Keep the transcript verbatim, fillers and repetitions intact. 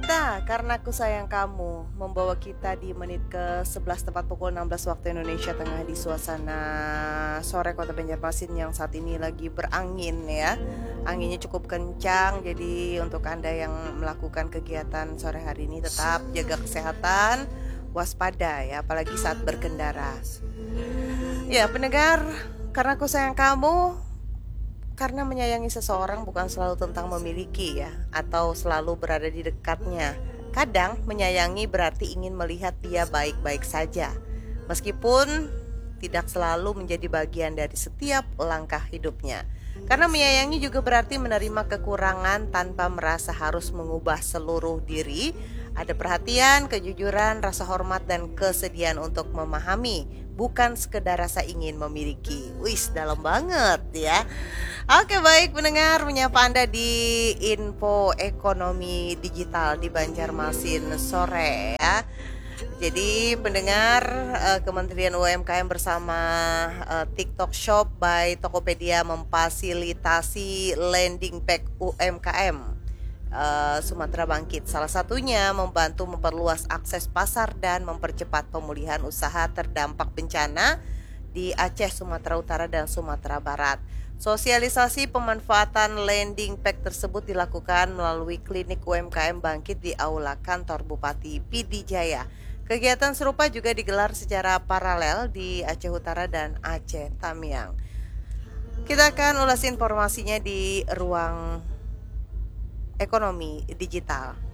Cinta Karena Ku Sayang Kamu membawa kita di menit ke sebelas tepat pukul enam belas waktu Indonesia Tengah di suasana sore kota Banjarmasin yang saat ini lagi berangin ya. Anginnya cukup kencang, jadi untuk Anda yang melakukan kegiatan sore hari ini tetap jaga kesehatan, waspada ya, apalagi saat berkendara. Ya pendengar, karena aku sayang kamu. Karena menyayangi seseorang bukan selalu tentang memiliki ya, atau selalu berada di dekatnya. Kadang menyayangi berarti ingin melihat dia baik-baik saja, meskipun tidak selalu menjadi bagian dari setiap langkah hidupnya. Karena menyayangi juga berarti menerima kekurangan tanpa merasa harus mengubah seluruh diri. Ada perhatian, kejujuran, rasa hormat, dan kesediaan untuk memahami, bukan sekedar rasa ingin memiliki. Wis, dalam banget ya. Oke baik pendengar, menyapa Anda di info ekonomi digital di Banjarmasin sore ya. Jadi pendengar, uh, Kementerian U M K M bersama uh, TikTok Shop by Tokopedia memfasilitasi landing pack U M K M uh, Sumatera Bangkit. Salah satunya membantu memperluas akses pasar dan mempercepat pemulihan usaha terdampak bencana di Aceh, Sumatera Utara, dan Sumatera Barat. Sosialisasi pemanfaatan landing pack tersebut dilakukan melalui klinik U M K M Bangkit di Aula Kantor Bupati Pidijaya. Kegiatan serupa juga digelar secara paralel di Aceh Utara dan Aceh Tamiang. Kita akan ulas informasinya di ruang ekonomi digital.